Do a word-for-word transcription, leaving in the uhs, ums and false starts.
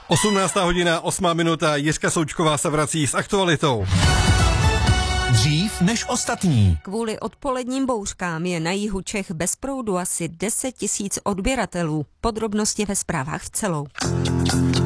osmnáctá hodina, osmá minuta, Jiřka Součková se vrací s aktualitou. Dřív než ostatní. Kvůli odpoledním bouřkám je na jihu Čech bez proudu asi deset tisíc odběratelů. Podrobnosti ve zprávách v celou.